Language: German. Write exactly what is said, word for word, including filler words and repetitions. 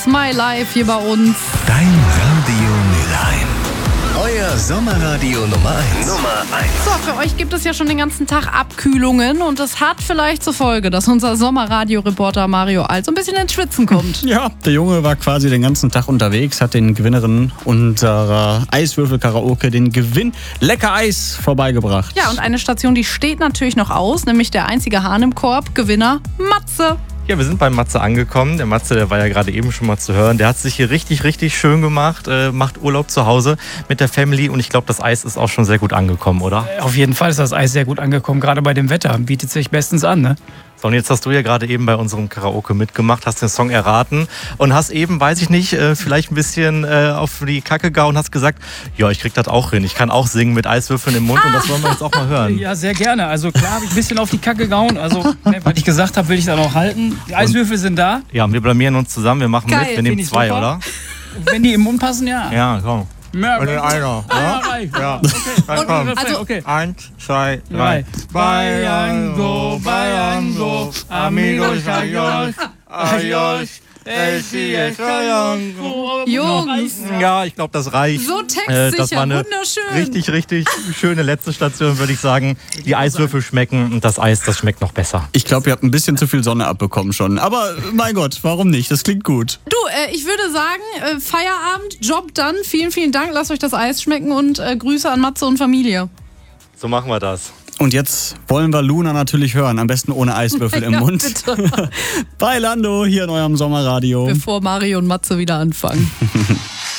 My Life hier bei uns. Dein Radio Mülheim. Euer Sommerradio Nummer eins. Nummer eins. So, für euch gibt es ja schon den ganzen Tag Abkühlungen und das hat vielleicht zur Folge, dass unser Sommerradio-Reporter Mario Alt so ein bisschen ins Schwitzen kommt. Ja, der Junge war quasi den ganzen Tag unterwegs, hat den Gewinnerinnen unserer Eiswürfel-Karaoke den Gewinn Lecker Eis vorbeigebracht. Ja, und eine Station, die steht natürlich noch aus, nämlich der einzige Hahn im Korb, Gewinner Matze. Ja, wir sind bei Matze angekommen. Der Matze, der war ja gerade eben schon mal zu hören. Der hat sich hier richtig, richtig schön gemacht, äh, macht Urlaub zu Hause mit der Family und ich glaube, das Eis ist auch schon sehr gut angekommen, oder? Auf jeden Fall ist das Eis sehr gut angekommen, gerade bei dem Wetter. Bietet sich bestens an, ne? So, und jetzt hast du ja gerade eben bei unserem Karaoke mitgemacht, hast den Song erraten und hast eben, weiß ich nicht, äh, vielleicht ein bisschen äh, auf die Kacke gehauen und hast gesagt, ja, ich krieg das auch hin. Ich kann auch singen mit Eiswürfeln im Mund und das wollen wir jetzt auch mal hören. Ja, sehr gerne. Also klar habe ich ein bisschen auf die Kacke gehauen. Also, ne, was ich gesagt habe, will ich dann auch halten. Die Eiswürfel sind da. Ja, wir blamieren uns zusammen, wir machen Geil, mit, wir nehmen find ich zwei, super. oder? Wenn die im Mund passen, ja. Ja, komm. Ja, Und den einer. ja, reicht. Ja. Okay. Dann komm. Also- okay. Eins, zwei, Drei. drei. Bayango, Bayango, amigos, adios, adios, Jungs, Ja, ich glaube, das reicht. so Äh, textsicher, das war eine wunderschön. richtig, richtig schöne letzte Station, würde ich sagen. Die Eiswürfel schmecken und das Eis, das schmeckt noch besser. Ich glaube, ihr habt ein bisschen zu viel Sonne abbekommen schon. Aber mein Gott, warum nicht? Das klingt gut. Du, äh, ich würde sagen, äh, Feierabend, Job dann. Vielen, vielen Dank. Lasst euch das Eis schmecken und äh, Grüße an Matze und Familie. So machen wir das. Und jetzt wollen wir Luna natürlich hören. Am besten ohne Eiswürfel im Ja, Mund. bitte. Bei Lando hier in eurem Sommerradio. Bevor Mario und Matze wieder anfangen.